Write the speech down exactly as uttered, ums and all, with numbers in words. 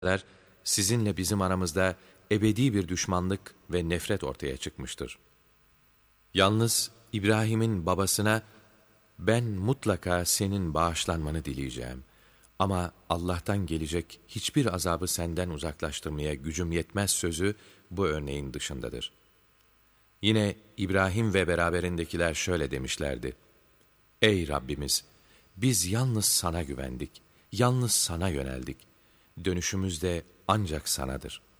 kadar sizinle bizim aramızda ebedi bir düşmanlık ve nefret ortaya çıkmıştır. Yalnız İbrahim'in babasına ben mutlaka senin bağışlanmanı dileyeceğim ama Allah'tan gelecek hiçbir azabı senden uzaklaştırmaya gücüm yetmez sözü bu örneğin dışındadır. Yine İbrahim ve beraberindekiler şöyle demişlerdi: Ey Rabbimiz! Biz yalnız sana güvendik, yalnız sana yöneldik. Dönüşümüz de ancak sanadır.